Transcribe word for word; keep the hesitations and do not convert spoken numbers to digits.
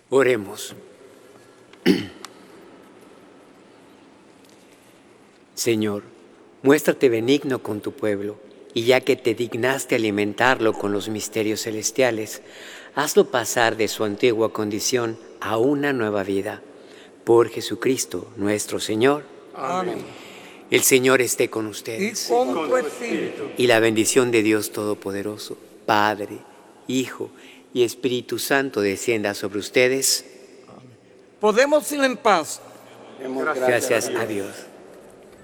Oremos. Señor, muéstrate benigno con tu pueblo, y ya que te dignaste alimentarlo con los misterios celestiales, hazlo pasar de su antigua condición a una nueva vida. Por Jesucristo nuestro Señor. Amén. El Señor esté con Y ustedes. con tu espíritu. Y la bendición de Dios Todopoderoso, Padre, Hijo y Espíritu Santo descienda sobre ustedes. Podemos ir en paz. Gracias a Dios.